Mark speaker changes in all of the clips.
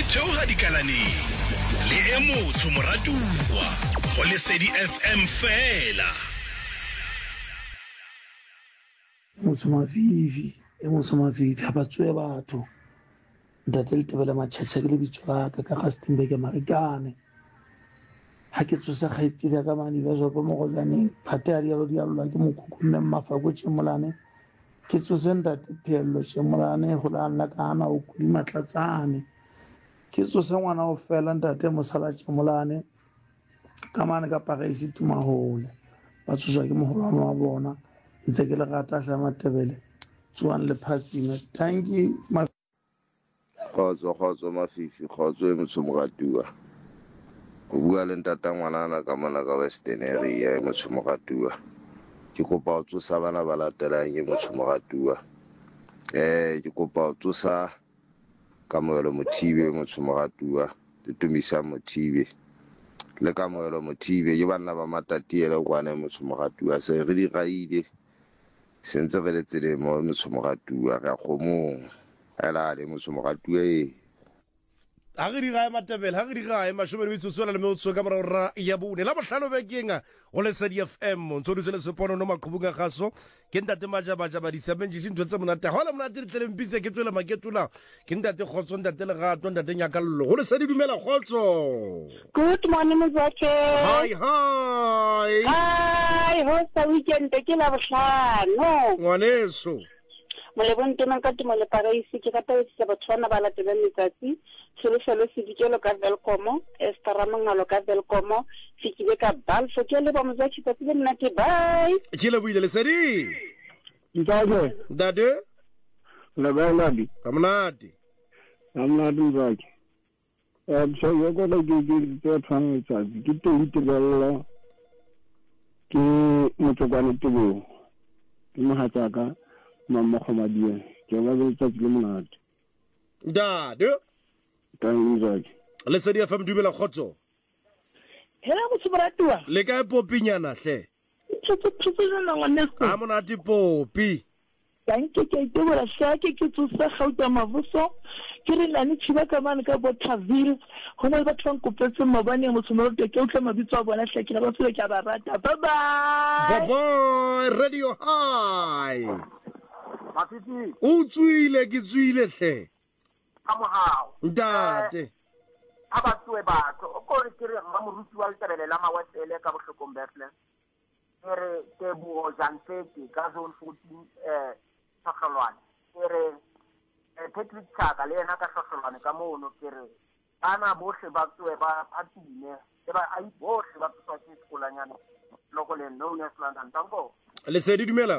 Speaker 1: theoha dikalaneng le emotho moratuwa go Lesedi FM fela.
Speaker 2: Motsomavivi ha ba tswe batho ntate le tebele matšhatša ke le bitso la ka ga Steenberg Marikane ha ke tsosa kgaitsedi ka mani ba jopo mo go tsaneng phate a dialo ke mokhukhunne mmafako tšemolane ke tsose ntate Phello tšemolane go la nna ka ana o kudi matlatsane ke tsose ngwana o fela ntate Mosala tšemolane ka mane ka Pagaisi Tumahole ba tsoswa ke mogolwana wa bona ntse ke le gata tla matebele tswan le phatsime tanki
Speaker 3: Khotso mafifi khotso e motsomogatuwa o bua le ntata ngwanana ka mona ka Western area e motsomogatuwa ke kopa o tsosa bana ba latelang e motsomogatuwa ke kopa o tsosa Kamoelo Mothibe motsomogatuwa le Tumisa Mothibe le Kamoelo Mothibe ke bana ba matatiele kwane motsomogatuwa se re di gaile sentse re le tsele mo motsomogatuwa ga khomong ala le motsomogatuwa
Speaker 4: ha re di gae matebele ha re di gae mashome le metsotso le motso ka mora ya bone la bohlano be kenga go Lesedi FM ntso ditsele sepono no maqhubunga gaso ke ntate majabaja ba di 7 ntho tse monate ha la monate le tlele mpitse ke tswela maketula ke ntate Khotso ntate le gato ntate Nyakallo go Lesedi dumela Khotso.
Speaker 5: Good morning Mzwake.
Speaker 4: Hi
Speaker 5: ho sa weekend ke la bohlano
Speaker 4: ngwaneso
Speaker 5: molebon tema ka temo le Pagaisi ke rata itse batho bana ba latela letsatsi selo se dikelo ka Velkomo Esther Mangalo ka Velkomo fikibe ka Balfo ke le ba Mzwake ka tsile nnate bye
Speaker 4: ke le buile Lesedi
Speaker 6: Ntaje
Speaker 4: dade
Speaker 6: le baladi
Speaker 4: amnati
Speaker 6: Mzwake so yo go le ke tshwana letsatsi ke tirelo ke motokwane tebo ke mohatsaka mama khomadie ke ba le tsatsi le monate
Speaker 4: dade
Speaker 6: ka Mzwake
Speaker 4: Lesedi FM dumela Khotso
Speaker 5: hela go tsubratuwa
Speaker 4: le ka popinyana hle
Speaker 5: tsotso na ngwaneso
Speaker 4: a monate popi
Speaker 5: danke ke tebela shake ke tsosa gauta mavuso ke re lane tshiba ka mane ka Bothaville go na le batho ba nkopetse mabane motsomelo ke utla mabitso a bona hlakile ba tsile ke ba rata bye
Speaker 4: bye radio high
Speaker 7: Mafiti
Speaker 4: utswile ke tswile hle
Speaker 7: amohao
Speaker 4: ntate
Speaker 7: abatswe batho o kore ke re ga moruti wa letsebele la mawesele ka bohlokong Bethlehem ere ke bo Jantseki ka zone 14 Tsagalwane ere Patrick Chaka le ena ka Tsagalwane ka mono ke re bana bohle ba tswe ba atine e ba ai bohle ba tswa ke sekolanyana loko le no ya London tango
Speaker 4: Lesedi dumela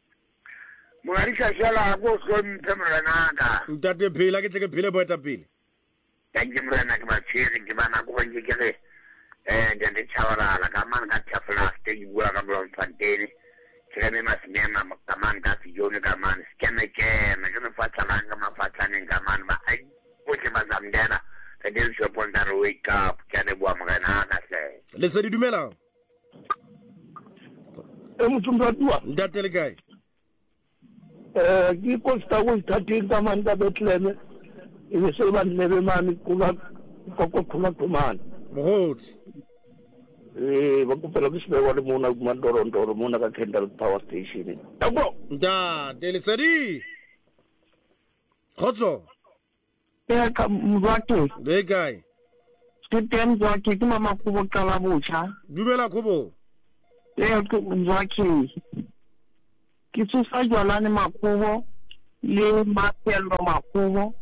Speaker 8: Moarisa shala go so mtemranaka
Speaker 4: ntate phela ke tle ke phele boeta pele
Speaker 8: ke mrena ke ba tshere ke bana go nge ke re ndende chawala ka man ka chafla ste bua ka blon fantene ke me masinema ka man ka sijone ka man skeme ke me ke fatala ka mafatane ka man ba ai o ke bazamdena ke den so ponta ro wake up ke ne bua mrena ka se
Speaker 4: Lesedi dumela
Speaker 6: Mtsumbatwa
Speaker 4: ntate le kae
Speaker 6: ke kosta go ithateng ka mane ka Bethlehem e be se ba nlebe mane kula thumana
Speaker 4: mogotsi
Speaker 6: ba kopela ke se wa le mona mandorondoro mona ka Kendal Power Station tabo
Speaker 4: ntate Lesedi Khotso
Speaker 5: ka Mzwake
Speaker 4: le kae
Speaker 5: ke teng Mzwake ke mama go bokala botsha
Speaker 4: dumela Khobo
Speaker 5: ke Mzwake ke tsosa jwalane Makubo le Mapelo Makubo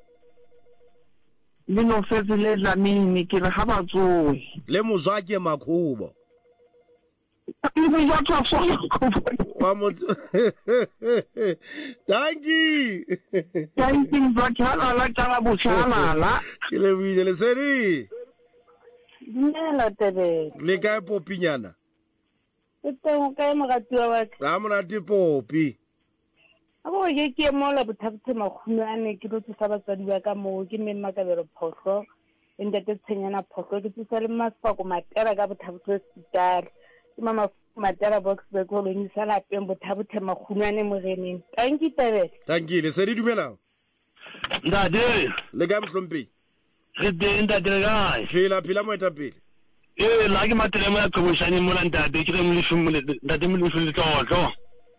Speaker 5: le no fetse le Dlamini ke re ga ba tsoe
Speaker 4: le Mozwake Makhubo
Speaker 5: le Mzwake a sona
Speaker 4: wa motho danki
Speaker 5: Mzwake halala tala boshalala
Speaker 4: ke le buile Lesedi
Speaker 5: dumela tebe
Speaker 4: le kae popinyana
Speaker 5: teng ka mogatiwa wa
Speaker 4: ga monate popi
Speaker 5: a go ke mola bothabutse makgulwane ke dutse sa batsadi ba ka mo ke memma ka bero photlo ntate tshenyana photlo ke tsa le masfako matera ka bothabutse star ke mama matera box be go lo nisa la pembo thabutse makgulwane mo reneng tanki tebe
Speaker 4: tankile se di dumela
Speaker 6: ndade
Speaker 4: le ga mhlompi
Speaker 9: re teng ntate kae
Speaker 4: phela moetapele
Speaker 9: la ke matele mo ya qoboshane mo ntate ke re ntate mo le tlotlo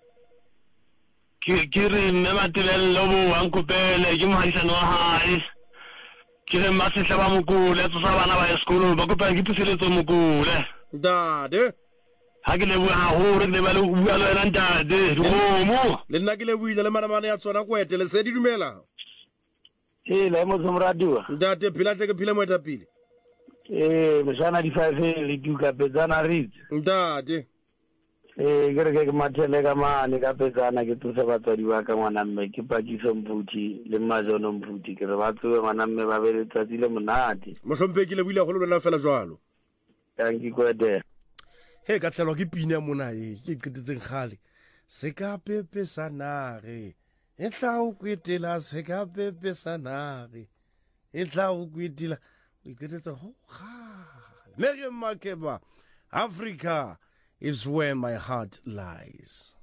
Speaker 9: ke re mme matele lo bo wa nkopele ke mohaisane wa hae ke re masehla ba mokule tsa bana ba sekolo ba kopela ke puseletso mokule
Speaker 4: ntate
Speaker 9: ha ke le bua haholo ke le ba le bua le wena ntate dikgomo
Speaker 4: le nna ke le buile le manamane ya tsona ko etele se di dumela
Speaker 6: la mo tsomradiwa
Speaker 4: ntate phela tle ke phela moetapele
Speaker 6: mosana di 5 le tuka petsana ritse
Speaker 4: ntate
Speaker 6: ke re ke mathele ka mane ka petsana ke tsosa batswadi ba ka ngwana mme ke pakiso mphuthi le majono mphuthi ke re ba tsoe ngwana mme ba be letsatsi le monate
Speaker 4: mohlompe ke le buile go le lona fela jwalo
Speaker 6: tanki kwete
Speaker 4: he ka tlelwa ke pina mona ke qetetseng khale se ka pepe sanare e tla o kwetela se ka pepe sanare e tla o kwetela o iqetetsa ho khale Miriam Makeba Africa is where my heart lies.